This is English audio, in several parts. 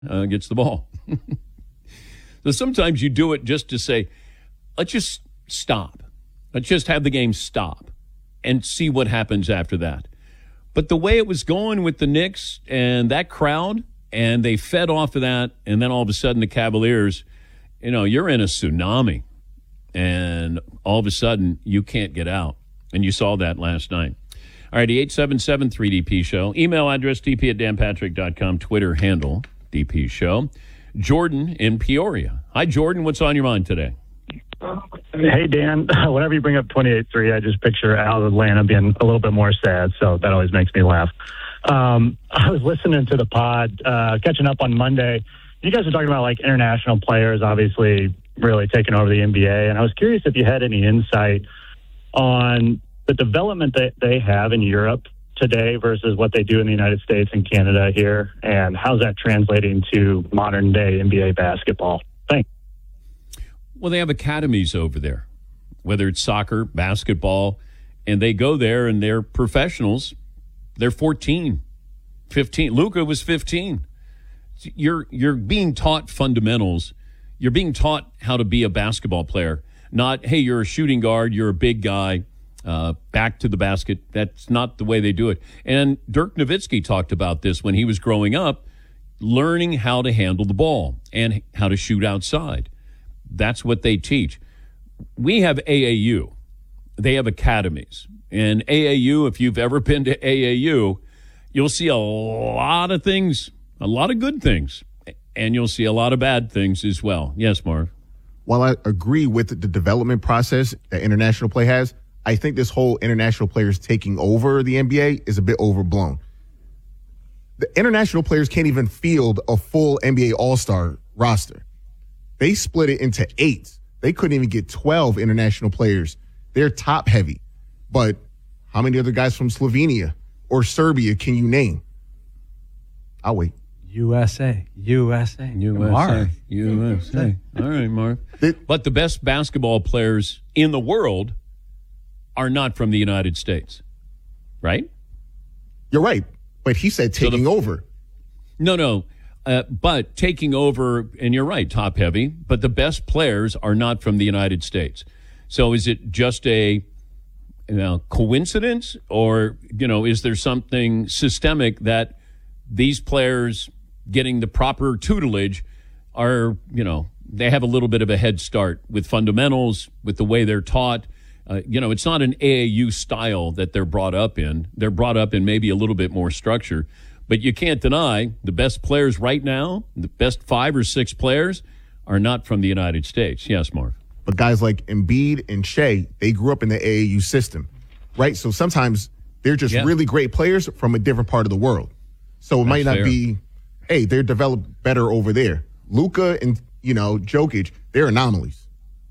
gets the ball. So sometimes you do it just to say, let's just stop. Let's just have the game stop and see what happens after that. But the way it was going with the Knicks and that crowd, and they fed off of that, and then all of a sudden the Cavaliers, you're in a tsunami. And all of a sudden you can't get out. And you saw that last night. All right, the 877-3DP Show. Email address dp@danpatrick.com. Twitter handle DP Show. Jordan in Peoria. Hi, Jordan. What's on your mind today? Hey, Dan. Whenever you bring up 28-3, I just picture Al of Atlanta being a little bit more sad, so that always makes me laugh. I was listening to the pod, catching up on Monday. You guys were talking about, international players, obviously, really taking over the NBA, and I was curious if you had any insight on the development that they have in Europe today versus what they do in the United States and Canada here, and how's that translating to modern-day NBA basketball? Thanks. Well, they have academies over there, whether it's soccer, basketball, and they go there and they're professionals. They're 14, 15. Luka was 15. You're being taught fundamentals. You're being taught how to be a basketball player, not, hey, you're a shooting guard, you're a big guy, back to the basket. That's not the way they do it. And Dirk Nowitzki talked about this when he was growing up, learning how to handle the ball and how to shoot outside. That's what they teach. We have AAU. They have academies. And AAU, if you've ever been to AAU, you'll see a lot of things, a lot of good things, and you'll see a lot of bad things as well. Yes, Marv? While I agree with the development process that international play has, I think this whole international players taking over the NBA is a bit overblown. The international players can't even field a full NBA All-Star roster. They split it into 8. They couldn't even get 12 international players. They're top heavy. But how many other guys from Slovenia or Serbia can you name? I'll wait. USA. Marv. All right, Marv. But the best basketball players in the world are not from the United States, right? You're right. But he said taking over. No. But taking over, and you're right, top heavy, but the best players are not from the United States. So is it just a coincidence, or, is there something systemic that these players getting the proper tutelage are, they have a little bit of a head start with fundamentals, with the way they're taught. It's not an AAU style that they're brought up in. They're brought up in maybe a little bit more structure. But you can't deny the best players right now, the best 5 or 6 players, are not from the United States. Yes, Marv. But guys like Embiid and Shea, they grew up in the AAU system, right? So sometimes they're just really great players from a different part of the world. So it might not be, hey, they're developed better over there. Luka and, Jokic, they're anomalies.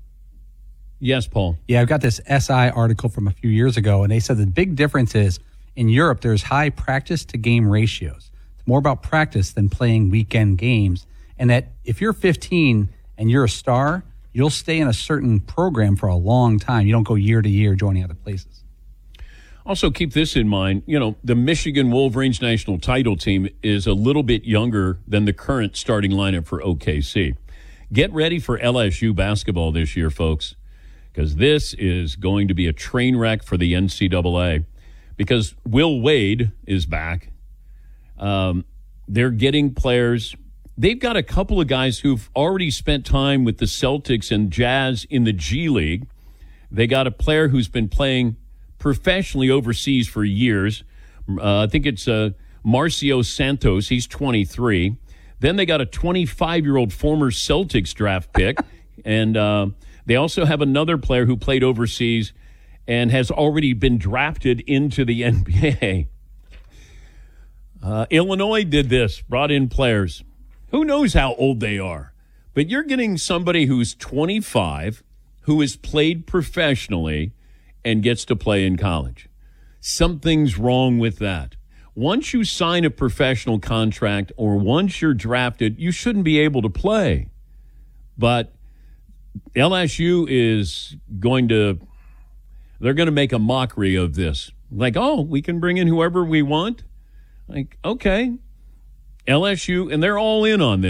Yes, Paul. Yeah, I've got this SI article from a few years ago, and they said the big difference is in Europe, there's high practice-to-game ratios. It's more about practice than playing weekend games. And that if you're 15 and you're a star, you'll stay in a certain program for a long time. You don't go year to year joining other places. Also, keep this in mind. The Michigan Wolverines national title team is a little bit younger than the current starting lineup for OKC. Get ready for LSU basketball this year, folks, because this is going to be a train wreck for the NCAA. Because Will Wade is back. They're getting players. They've got a couple of guys who've already spent time with the Celtics and Jazz in the G League. They got a player who's been playing professionally overseas for years. I think it's Marcio Santos. He's 23. Then they got a 25-year-old former Celtics draft pick. And they also have another player who played overseas and has already been drafted into the NBA. Illinois did this, brought in players. Who knows how old they are? But you're getting somebody who's 25, who has played professionally and gets to play in college. Something's wrong with that. Once you sign a professional contract or once you're drafted, you shouldn't be able to play. But LSU is they're going to make a mockery of this. Like, oh, we can bring in whoever we want? Like, okay. LSU, and they're all in on this.